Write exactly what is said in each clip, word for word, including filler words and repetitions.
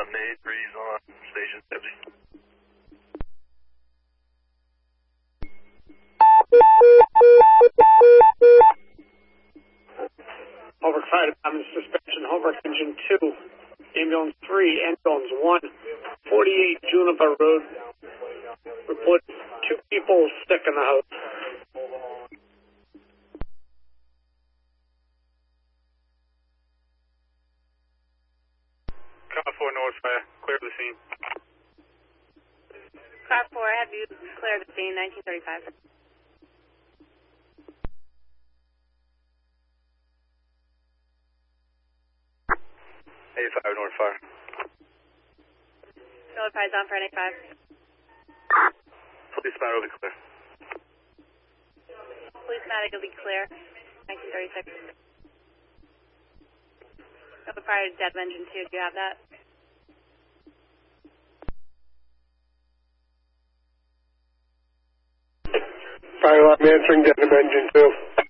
eight, breeze on station Tipsy. Hobart Fire Department suspension, Hobart Engine two, Ambulance three, Ambulance one, forty-eight Juniper Road. Report two people stuck in the house. Car four North Fire, clear the scene. Car four, have you cleared the scene, nineteen thirty-five. eighty-five North Fire. Notified on for N eighty-five. Police matter will be clear. Police matter will be clear, nineteen thirty-six. Notified Dedham Engine two, do you have that? Fire alarm answering, Dedham Engine two.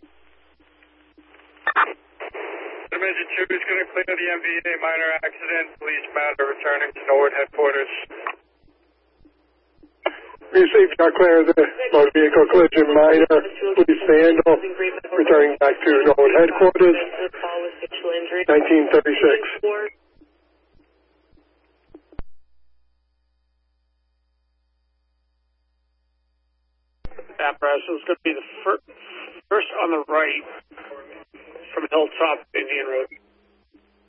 Dedham Engine two is going to clear the M V A minor accident. Police matter returning to Norwood headquarters. Received car clear of the motor vehicle collision minor. Police vandal returning back to Norwood headquarters. nineteen thirty-six. Apparatus is going to be the fir- first on the right from Hilltop Indian Road.